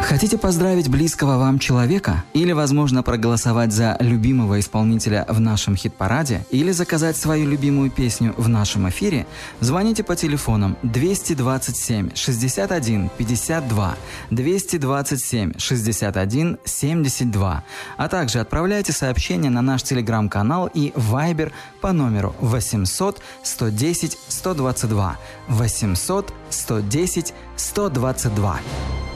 Хотите поздравить близкого вам человека? Или, возможно, проголосовать за любимого исполнителя в нашем хит-параде? Или заказать свою любимую песню в нашем эфире? Звоните по телефонам 227 61 52, 227 61 72, а также отправляйте сообщения на наш телеграм-канал и Viber по номеру 800 110 122, 800 110 122.